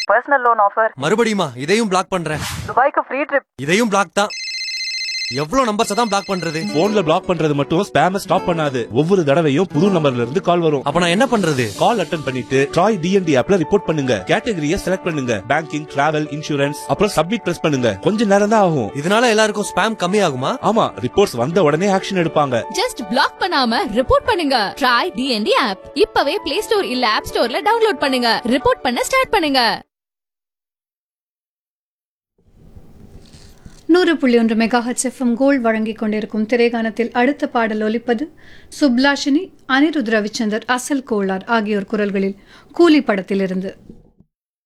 Personal loan offer. மறுபடியுமா? இதையும் black பண்றேன். துபாய்க்கு ஃப்ரீ ட்ரிப். இதையும் பிளாக் தான். எவ்வளவு நம்பர்ஸ் தான் பிளாக் பண்றது? போன்ல பிளாக் பண்றது மட்டும் ஸ்பேம ஸ்டாப் பண்ணாது. ஒவ்வொரு தடவையும் புது நம்பர்ல இருந்து கால் வரும். அப்ப நான் என்ன பண்றது? கால் அட்டெண்ட் பண்ணிட்டு ட்ராய் டிஎன்டி ஆப்ல ரிப்போர்ட் பண்ணுங்க. கேட்டகரியை செலக்ட் பண்ணுங்க. பேங்கிங், டிராவல், இன்சூரன்ஸ், அப்புறம் சப்மிட் பிரஸ் பண்ணுங்க. கொஞ்ச நேரம் தான் ஆகும். இதனால எல்லாருக்கும் ஸ்பேம் கம்மி ஆகுமா? ஆமா, ரிப்போர்ட்ஸ் வந்த உடனே ஆக்ஷன் எடுப்பாங்க. ஜஸ்ட் பிளாக் பண்ணாம ரிப்போர்ட் பண்ணுங்க. ட்ராய் டிஎன்டி ஆப் இப்பவே பிளே ஸ்டோர் இல்ல ஆப் ஸ்டோர்ல டவுன்லோட் பண்ணுங்க. ரிப்போர்ட் பண்ண ஸ்டார்ட் பண்ணுங்க. 100.1 மெகாஹெர்ட்ஸ் எஃப்எம் கோல்ட் வழங்கிக் கொண்டிருக்கும் திரைகானத்தில் அடுத்த பாடல் ஒலிப்பது சுப்லாஷினி, அனிருத் ரவிச்சந்தர், அசல் கோளார் ஆகியோர் குரல்களில் கூலி படத்திலிருந்து.